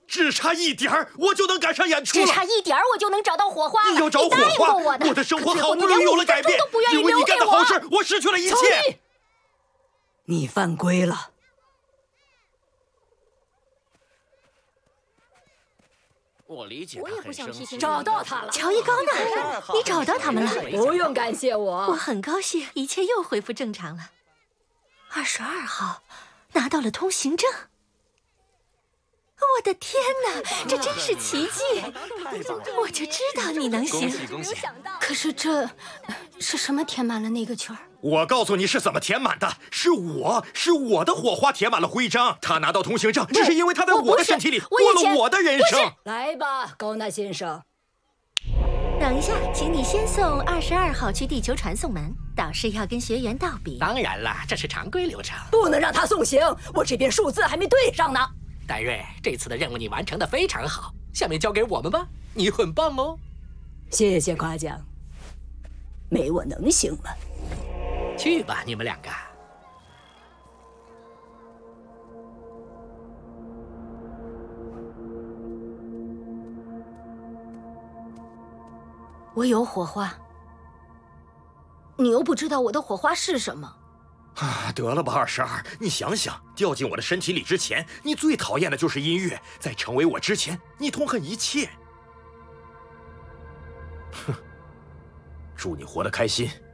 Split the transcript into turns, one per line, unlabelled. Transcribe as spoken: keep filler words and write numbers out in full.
只差一点儿，我就能赶上演出了。
只差一点儿，我就能找到火花了。
你要找火花？
你答应过我的。
我的生活好不容易有了改变，因为你干的好事，我失去了一切。
你犯规了。
我理解，
我也不想提醒你。
找到他了，
乔一高呢？你找到他们了？
不用感谢我，
我很高兴，一切又恢复正常了。二十二号拿到了通行证。我的天哪，这真是奇迹！我就知道你能行。
恭喜恭喜！
可是这是什么填满了那个圈儿？
我告诉你是怎么填满的，是我是我的火花填满了徽章。他拿到通行证，只是因为他在我的身体里过了我的人生。
来吧，高纳先生。
等一下，请你先送二十二号去地球传送门，导师要跟学员道别。
当然了，这是常规流程。
不能让他送行，我这边数字还没对上呢。
戴瑞，这次的任务你完成的非常好，下面交给我们吧，你很棒哦。
谢谢夸奖，没我能行吗？
去吧，你们两个。
我有火花，你又不知道我的火花是什么。
啊，得了吧，二十二！你想想，掉进我的身体里之前，你最讨厌的就是音乐；在成为我之前，你痛恨一切。哼，祝你活得开心。